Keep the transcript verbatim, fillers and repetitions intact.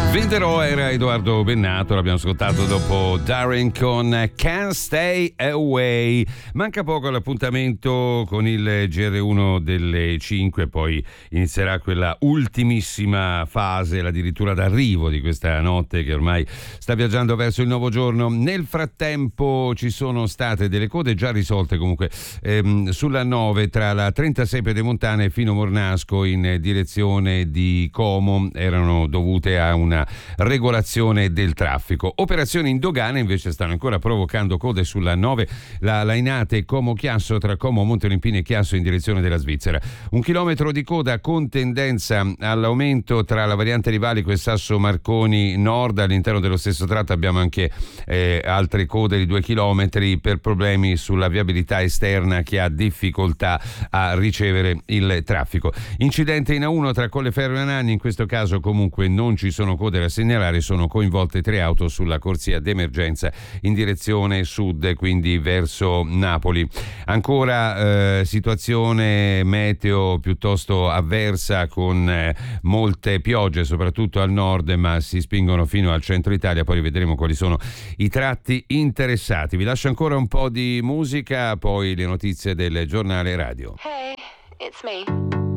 Venderò era Edoardo Bennato, l'abbiamo ascoltato dopo Darren con Can't Stay Away. Manca poco all'appuntamento con il G R uno delle cinque, poi inizierà quella ultimissima fase, addirittura d'arrivo di questa notte che ormai sta viaggiando verso il nuovo giorno. Nel frattempo ci sono state delle code già risolte comunque ehm, sulla nove tra la trentasei Pedemontana e Fino Mornasco in direzione di Como, erano dovute a una regolazione del traffico. Operazioni in dogana invece stanno ancora provocando code sulla nove, la Lainate Como Chiasso tra Como Monteolimpini e Chiasso in direzione della Svizzera. Un chilometro di coda con tendenza all'aumento tra la variante Rivalico e Sasso Marconi Nord. All'interno dello stesso tratto abbiamo anche eh, altre code di due chilometri per problemi sulla viabilità esterna che ha difficoltà a ricevere il traffico. Incidente in A uno tra Colleferro e Anagni, in questo caso comunque non ci sono code da segnalare, sono coinvolte tre auto sulla corsia d'emergenza in direzione sud, quindi verso Napoli. Ancora eh, situazione meteo piuttosto avversa con eh, molte piogge soprattutto al nord, ma si spingono fino al centro Italia, poi vedremo quali sono i tratti interessati. Vi lascio ancora un po' di musica, poi le notizie del giornale radio. Hey, it's me.